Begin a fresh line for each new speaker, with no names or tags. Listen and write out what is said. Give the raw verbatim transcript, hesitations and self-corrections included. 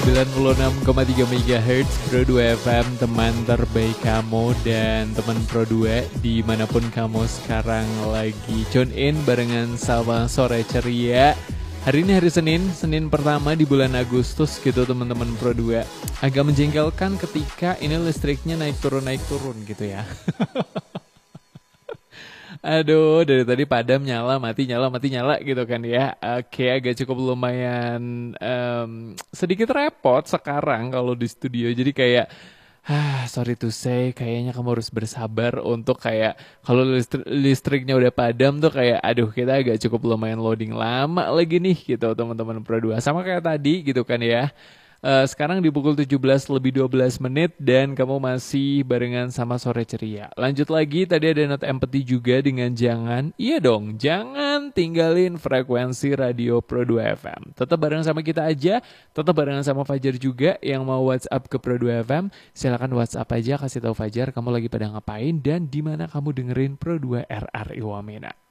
sembilan puluh enam koma tiga megahertz Pro dua F M, teman terbaik kamu dan teman Pro dua dimanapun kamu sekarang lagi tune in barengan sama Sore Ceria. Hari ini hari Senin, Senin pertama di bulan Agustus gitu teman-teman Pro dua. Agak menjengkelkan ketika ini listriknya naik turun naik turun gitu ya. Aduh, dari tadi padam nyala, mati nyala, mati nyala gitu kan ya. Oke, agak cukup lumayan em, sedikit repot sekarang kalau di studio. Jadi kayak, ah, sorry to say, kayaknya kamu harus bersabar untuk kayak kalau listri- listriknya udah padam tuh kayak, aduh kita agak cukup lumayan loading lama lagi nih gitu teman-teman Pro dua. Sama kayak tadi gitu kan ya. Eh, sekarang di pukul tujuh belas lebih dua belas menit dan kamu masih barengan sama Sore Ceria. Lanjut lagi, tadi ada not empathy juga dengan jangan, iya dong, jangan tinggalin frekuensi radio Pro dua F M. Tetap bareng sama kita aja, tetap barengan sama Fajar juga yang mau WhatsApp ke Pro dua F M. Silakan WhatsApp aja, kasih tahu Fajar kamu lagi pada ngapain dan di mana kamu dengerin Pro dua R R I Wamena.